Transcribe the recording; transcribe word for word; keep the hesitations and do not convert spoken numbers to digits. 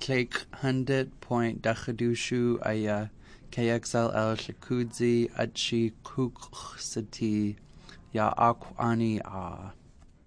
Clake Hundit Point Dachadushu Aya K X L L Shakudzi Achi Kuksati Ya Akwani A.